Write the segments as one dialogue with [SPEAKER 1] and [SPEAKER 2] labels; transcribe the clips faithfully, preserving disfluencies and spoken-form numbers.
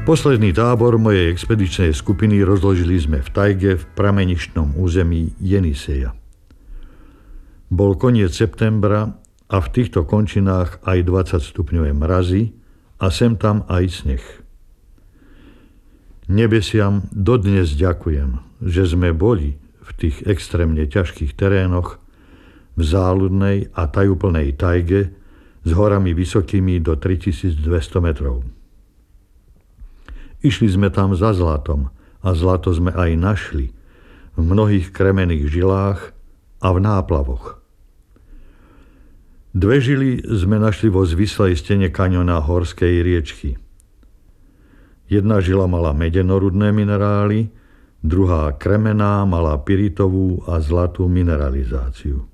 [SPEAKER 1] Posledný tábor mojej expedičnej skupiny rozložili sme v tajge v prameničnom území Jeniseja. Bol koniec septembra a v týchto končinách aj dvadsaťstupňové mrazy a sem tam aj sneh. Nebesiam dodnes ďakujem, že sme boli v tých extrémne ťažkých terénoch, v záľudnej a tajúplnej tajge s horami vysokými do tritisícdvesto metrov. Išli sme tam za zlatom a zlato sme aj našli v mnohých kremených žilách a v náplavoch. Dve žily sme našli vo zvislej stene kaňona horskej riečky. Jedna žila mala medenorudné minerály, druhá kremená mala pyritovú a zlatú mineralizáciu.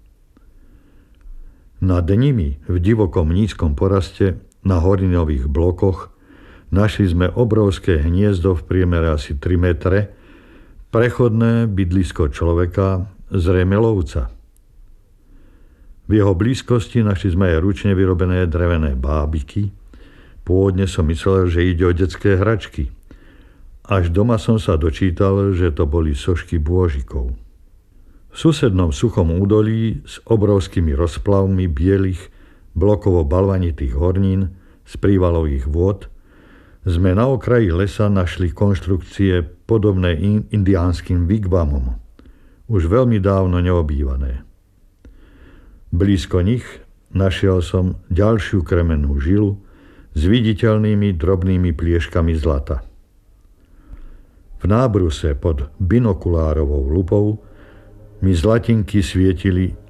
[SPEAKER 1] Nad nimi v divokom nízkom poraste na horinových blokoch našli sme obrovské hniezdo v priemere asi tri metre, prechodné bydlisko človeka, zrejme lovca. V jeho blízkosti našli sme aj ručne vyrobené drevené bábiky. Pôvodne som myslel, že ide o detské hračky. Až doma som sa dočítal, že to boli sošky bôžikov. V susednom suchom údolí s obrovskými rozplavmi bielých, blokovo-balvanitých hornín z prívalových vôd sme na okraji lesa našli konštrukcie podobné indiánskym wigwamom, už veľmi dávno neobývané. Blízko nich našiel som ďalšiu kremenú žilu s viditeľnými drobnými plieškami zlata. V nábruse pod binokulárovou lupou mi zlatinky svietili